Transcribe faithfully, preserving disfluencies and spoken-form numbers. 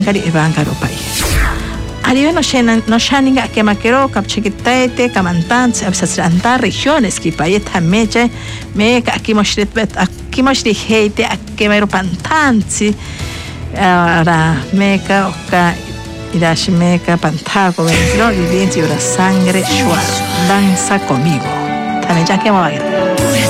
Cari Evangaro país. Arriba no llenan, no shaninga que maquero, capchiquitaete, camantanz, absasranta regiones que payeta meche, meca, aquí moshret, aquí moshri heite, aquí mero pantanzi, ahora meca, oca, irash meca, pantago, ventro, viviente y ora sangre, shua, danza conmigo. También ya que me va a ir.